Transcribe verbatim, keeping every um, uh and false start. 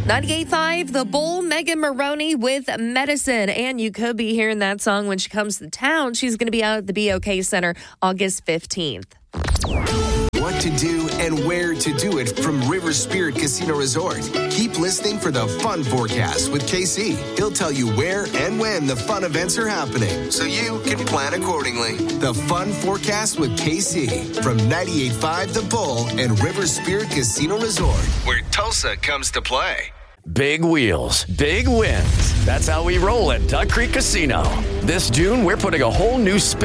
ninety-eight point five, The Bull, Megan Maroney with Medicine. And you could be hearing that song when she comes to town. She's going to be out at the B O K Center August fifteenth. What to do and where to do it from River Spirit Casino Resort. Keep listening for the Fun Forecast with K C. He'll tell you where and when the fun events are happening, so you can plan accordingly. The Fun Forecast with K C from ninety-eight point five The Bull and River Spirit Casino Resort, where Tulsa comes to play. Big wheels, big wins. That's how we roll at Duck Creek Casino. This June, we're putting a whole new spin